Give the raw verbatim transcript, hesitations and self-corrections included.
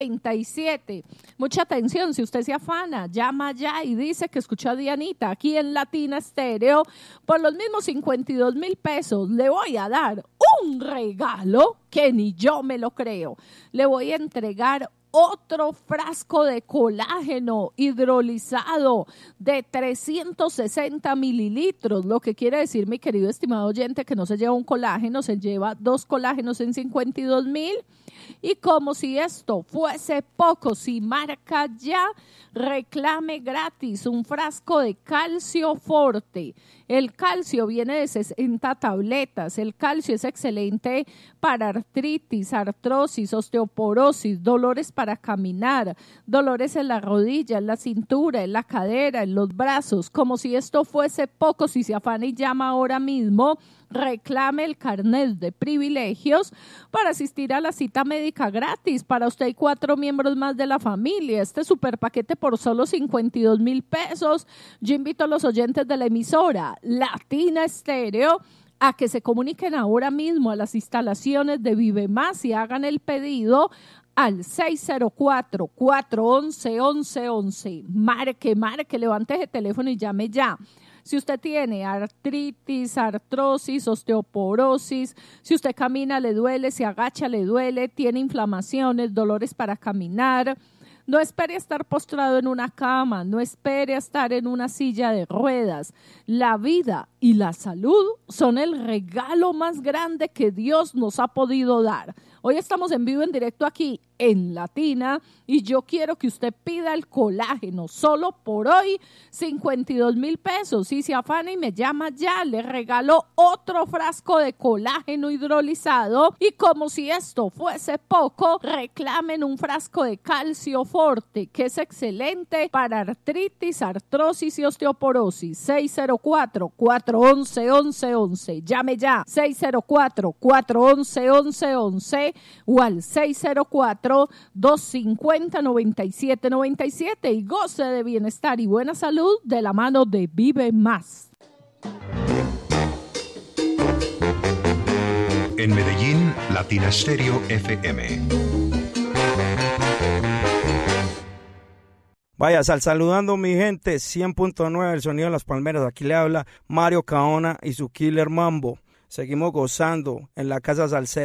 treinta y siete. Mucha atención, si usted se afana, llama ya y dice que escuchó a Dianita aquí en Latina Estéreo. Por los mismos cincuenta y dos mil pesos le voy a dar un regalo que ni yo me lo creo. Le voy a entregar otro frasco de colágeno hidrolizado de trescientos sesenta mililitros, lo que quiere decir, mi querido estimado oyente, que no se lleva un colágeno, se lleva dos colágenos en cincuenta y dos mil. Y como si esto fuese poco, si marca ya, reclame gratis un frasco de calcio forte. El calcio viene de sesenta tabletas. El calcio es excelente para artritis, artrosis, osteoporosis, dolores para caminar, dolores en la rodilla, en la cintura, en la cadera, en los brazos. Como si esto fuese poco, si se afana y llama ahora mismo, reclame el carnet de privilegios para asistir a la cita médica gratis para usted y cuatro miembros más de la familia. Este super paquete por solo cincuenta y dos mil pesos. Yo invito a los oyentes de la emisora Latina Estéreo a que se comuniquen ahora mismo a las instalaciones de Vive Más y hagan el pedido al seis cero cuatro, cuatro once, once once. Marque, marque, levante ese teléfono y llame ya. Si usted tiene artritis, artrosis, osteoporosis, si usted camina le duele, se agacha le duele, tiene inflamaciones, dolores para caminar, no espere estar postrado en una cama, no espere estar en una silla de ruedas. La vida y la salud son el regalo más grande que Dios nos ha podido dar. Hoy estamos en vivo, en directo aquí en Latina y yo quiero que usted pida el colágeno solo por hoy, cincuenta y dos mil pesos. Si se afana y me llama ya, le regalo otro frasco de colágeno hidrolizado y como si esto fuese poco, reclamen un frasco de calcio forte que es excelente para artritis, artrosis y osteoporosis. seis cero cuatro, cuatro once, once once. Llame ya, seis cero cuatro, cuatro once, once once o al seis cero cuatro, dos cinco cero, nueve siete nueve siete y goce de bienestar y buena salud de la mano de Vive Más. En Medellín, Latina Estéreo F M. Vaya, sal saludando mi gente, cien punto nueve, el sonido de las palmeras. Aquí le habla Mario Caona y su Killer Mambo. Seguimos gozando en la Casa Salsera.